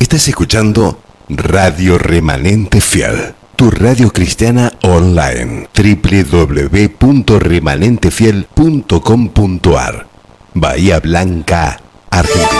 Estás escuchando Radio Remanente Fiel, tu radio cristiana online. www.remanentefiel.com.ar. Bahía Blanca, Argentina.